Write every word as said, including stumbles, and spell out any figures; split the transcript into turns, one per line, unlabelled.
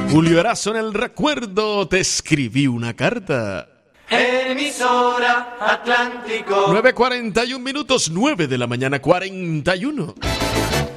Julio Erazo en el recuerdo, te escribí una carta.
Emisora Atlántico.
nueve cuarenta y un minutos, nueve de la mañana, cuarenta y uno.